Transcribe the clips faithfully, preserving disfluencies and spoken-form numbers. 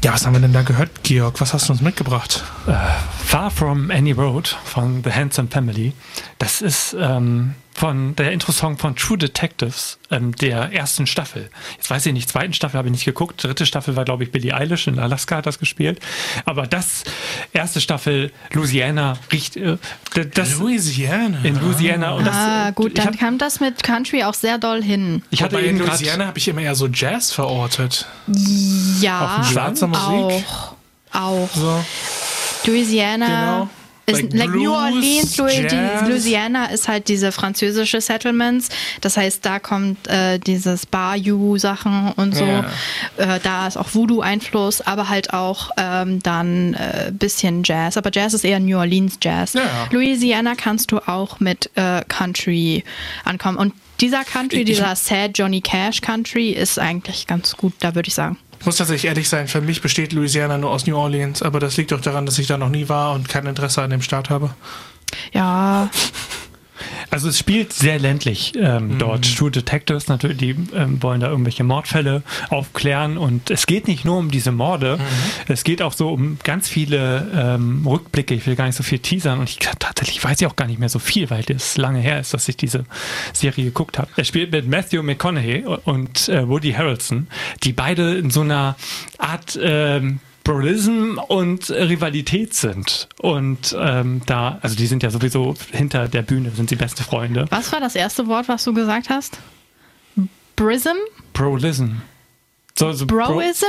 Ja, was haben wir denn da gehört, Georg? Was hast du uns mitgebracht? Uh, Far From Any Road von The Handsome Family. Das ist ähm, von der Intro-Song von True Detectives, ähm, der ersten Staffel. Jetzt weiß ich nicht, zweiten Staffel habe ich nicht geguckt. Dritte Staffel war, glaube ich, Billie Eilish in Alaska hat das gespielt. Aber das erste Staffel, Louisiana, riecht äh, das Louisiana. In Louisiana. Und das, ah, gut, dann hab, kam das mit Country auch sehr doll hin. Ich hatte Wobei in Louisiana habe ich immer eher so Jazz verortet. Ja, schwarzer Musik. auch. Auch. So. Louisiana. Genau. Ist, Like like Blues, New Orleans, Jazz. Louisiana ist halt diese französische Settlements. Das heißt, da kommt äh, dieses Bayou-Sachen und so. Ja. Äh, da ist auch Voodoo-Einfluss, aber halt auch ähm, dann ein äh, bisschen Jazz. Aber Jazz ist eher New Orleans Jazz. Ja. Louisiana kannst du auch mit äh, Country ankommen. Und dieser Country, Ich- dieser Sad Johnny Cash Country ist eigentlich ganz gut, da würde ich sagen. Ich muss tatsächlich ehrlich sein, für mich besteht Louisiana nur aus New Orleans, aber das liegt auch daran, dass ich da noch nie war und kein Interesse an dem Staat habe. Ja, Also es spielt sehr ländlich ähm, Mhm. dort. True Detectives natürlich, die ähm, wollen da irgendwelche Mordfälle aufklären und es geht nicht nur um diese Morde, Mhm. es geht auch so um ganz viele ähm, Rückblicke. Ich will gar nicht so viel teasern und ich kann, tatsächlich weiß ich auch gar nicht mehr so viel, weil das lange her ist, dass ich diese Serie geguckt habe. Er spielt mit Matthew McConaughey und äh, Woody Harrelson, die beide in so einer Art ähm, Pluralism und Rivalität sind. Und ähm, da, also die sind ja sowieso hinter der Bühne, sind sie beste Freunde. was war das erste Wort, was du gesagt hast? Brism? Pluralism. So, so Broism?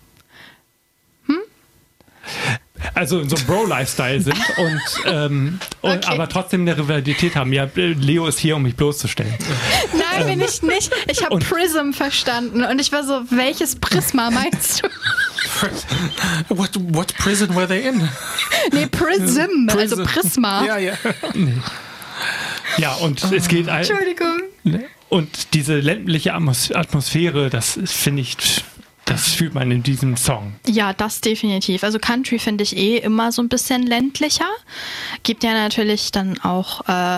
Bro, also in so einem Bro-Lifestyle sind und, ähm, und Okay. aber trotzdem eine Rivalität haben. Ja, Leo ist hier, um mich bloßzustellen. Nein, bin ich nicht. Ich habe Und- Prism verstanden und ich war so, welches Prisma meinst du? What, what prison were they in? Nee, Prism, also Prism. Prisma. Ja, ja. Ja, und es geht ein, Entschuldigung. und diese ländliche Atmos- Atmosphäre, das ist, finde ich, das fühlt man in diesem Song. Ja, das definitiv. Also Country finde ich eh immer so ein bisschen ländlicher. Gibt ja natürlich dann auch, äh,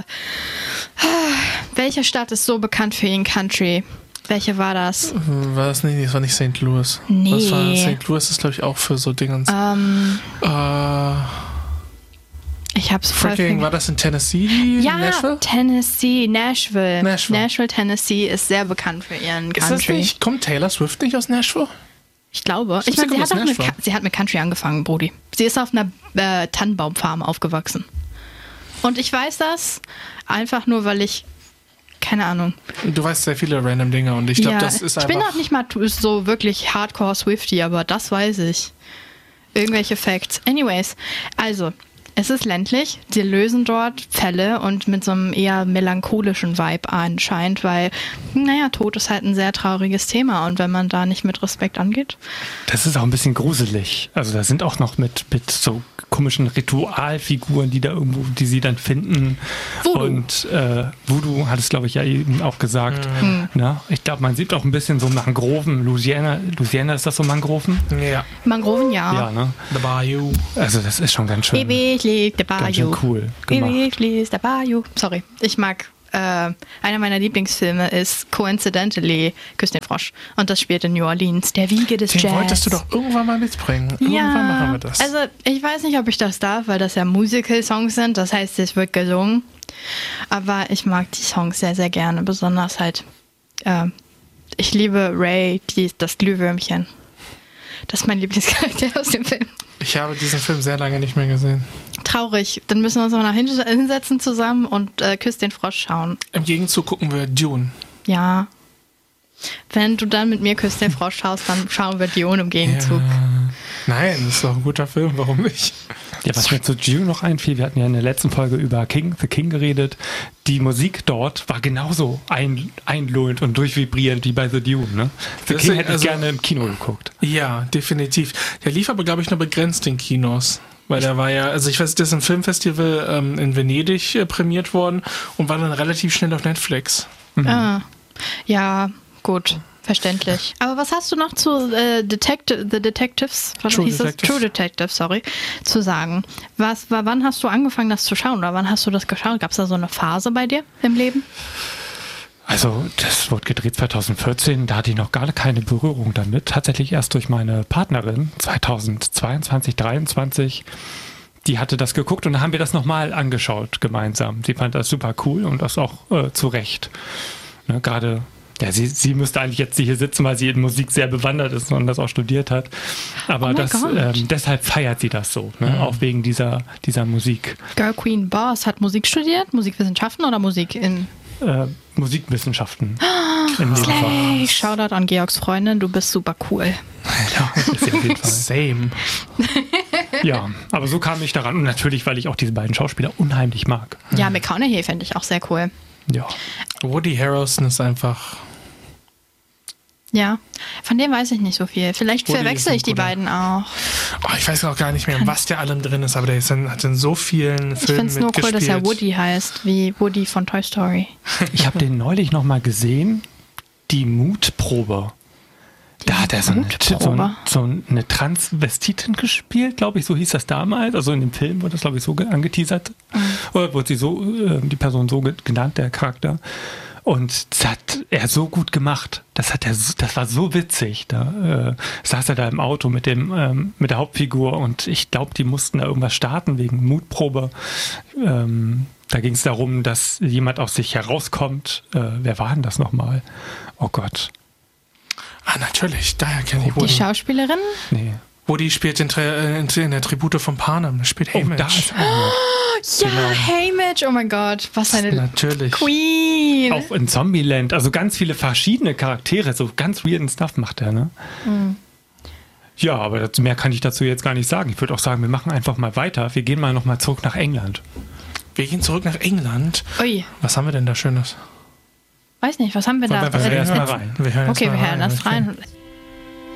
welche Stadt ist so bekannt für ihren Country? Welche war das? War das nicht? Das war nicht Sankt Louis. Nee. Das war Sankt Louis ist, glaube ich, auch für so Dingens. Ähm, Äh, ich hab's voll freaking, war das in Tennessee? Ja, Nashville? Tennessee, Nashville. Nashville. Nashville, Tennessee ist sehr bekannt für ihren Ist das Country. nicht, kommt Taylor Swift nicht aus Nashville? Ich glaube. Ich Sie meine, sie, kommt hat aus auch mit, Nashville. Ka- sie hat mit Country angefangen, Brody. Sie ist auf einer äh, Tannenbaumfarm aufgewachsen. Und ich weiß das einfach nur, weil ich, keine Ahnung. Du weißt sehr viele random Dinge und ich glaube, Ja, das ist ich bin einfach... auch nicht mal tu- so wirklich Hardcore Swiftie, aber das weiß ich. Irgendwelche Facts. Anyways, also, es ist ländlich. Sie lösen dort Fälle und mit so einem eher melancholischen Vibe anscheinend, weil, naja, Tod ist halt ein sehr trauriges Thema und wenn man da nicht mit Respekt angeht. Das ist auch ein bisschen gruselig. Also da sind auch noch mit, mit so komischen Ritualfiguren, die da irgendwo, die sie dann finden. Voodoo. Und äh, Voodoo hat es, glaube ich, ja eben auch gesagt. Mhm. Na, ich glaube, man sieht auch ein bisschen so Mangroven. Louisiana, Louisiana ist das so Mangroven? Ja, Mangroven, ja. Ja, ne? The Bayou. Also das ist schon ganz schön, Ewig liegt der ganz schön Bayou. cool gemacht. Ewig liegt der Bayou. Sorry, ich mag, äh, einer meiner Lieblingsfilme ist Coincidentally Küss den Frosch. Und das spielt in New Orleans, der Wiege des Den Jazz. wolltest du doch irgendwann mal mitbringen. Irgendwann Ja, machen wir das. also ich weiß nicht, ob ich das darf, weil das ja Musical-Songs sind. Das heißt, es wird gesungen. Aber ich mag die Songs sehr, sehr gerne. Besonders halt, äh, ich liebe Ray, die, das Glühwürmchen. Das ist mein Lieblingscharakter aus dem Film. Ich habe diesen Film sehr lange nicht mehr gesehen. Traurig. Dann müssen wir uns noch mal hin- hinsetzen zusammen und äh, Küss den Frosch schauen. Im Gegenzug gucken wir Dune. Ja. Wenn du dann mit mir Küss den Frosch schaust, dann schauen wir Dune im Gegenzug. Ja. Nein, das ist doch ein guter Film, warum nicht? Ja, was mir zu Dune noch einfiel, wir hatten ja in der letzten Folge über King, The King geredet. Die Musik dort war genauso ein, einlullend und durchvibrierend wie bei The Dune. Ne? The Das King ist- hätte ich also- gerne im Kino geguckt. Ja, definitiv. Der lief aber, glaube ich, nur begrenzt in Kinos. Weil der war ja, also ich weiß, der ist im Filmfestival ähm, in Venedig äh, prämiert worden und war dann relativ schnell auf Netflix. Ah. Ja, gut. Verständlich. Aber was hast du noch zu äh, Detective, The Detectives, was True hieß das? Detectives. True Detective, sorry, zu sagen? Was, war, wann hast du angefangen, das zu schauen? Oder wann hast du das geschaut? Gab es da so eine Phase bei dir im Leben? Also das wurde gedreht zweitausendvierzehn, da hatte ich noch gar keine Berührung damit. Tatsächlich erst durch meine Partnerin zweitausendzweiundzwanzig, dreiundzwanzig. Die hatte das geguckt und dann haben wir das nochmal angeschaut gemeinsam. Sie fand das super cool und das auch äh, zu Recht. Ne, gerade, ja, sie, sie müsste eigentlich jetzt hier sitzen, weil sie in Musik sehr bewandert ist und das auch studiert hat. Aber Oh das, ähm, deshalb feiert sie das so, ne? Mhm. Auch wegen dieser, dieser Musik. Girl Queen Boss hat Musik studiert, Musikwissenschaften oder Musik in... Äh, Musikwissenschaften. In Slay! Shoutout an Georgs Freundin, du bist super cool. Ja, ist auf jeden Fall. Same. Ja, aber so kam ich daran. Und natürlich, weil ich auch diese beiden Schauspieler unheimlich mag. Ja, McConaughey finde ich auch sehr cool. Ja. Woody Harrelson ist einfach... Ja, von dem weiß ich nicht so viel. Vielleicht Woody verwechsel ich die guter. beiden auch. Oh, ich weiß auch gar nicht mehr, was der allem drin ist, aber der ist in, hat in so vielen Ich Filmen finde es nur cool, dass er mitgespielt. Woody heißt, wie Woody von Toy Story. Ich habe den neulich nochmal gesehen, die Mutprobe. Da hat er so eine, Mutprobe? so, so eine Transvestitin gespielt, glaube ich, so hieß das damals. Also in dem Film wurde das, glaube ich, so ge- angeteasert. Mhm. Oder wurde sie so, äh, die Person so ge- genannt, der Charakter. Und das hat er so gut gemacht. Das hat er, so- das war so witzig. Da äh, saß er da im Auto mit dem ähm, mit der Hauptfigur und ich glaube, die mussten da irgendwas starten wegen Mutprobe. Ähm, da ging es darum, dass jemand aus sich herauskommt. Äh, wer war denn das nochmal? Oh Gott. Ah, natürlich, daher kenne ich Die Woody. Schauspielerin? Nee. Woody spielt in, Tra- in, in der Tribute von Panem. Er spielt Oh, Haymitch. da ist einer. Ja, Genau. Haymitch, oh mein Gott, was eine Natürlich. Queen. Auch in Zombieland, also ganz viele verschiedene Charaktere, so ganz weirden Stuff macht er, ne? Mhm. Ja, aber das, mehr kann ich dazu jetzt gar nicht sagen. Ich würde auch sagen, wir machen einfach mal weiter. Wir gehen mal nochmal zurück nach England. Wir gehen zurück nach England. Ui, Was haben wir denn da Schönes? weiß nicht, was haben wir da? Wollen wir wir erst mal jetzt- rein? Wir hören Okay, erst wir mal hören erst rein.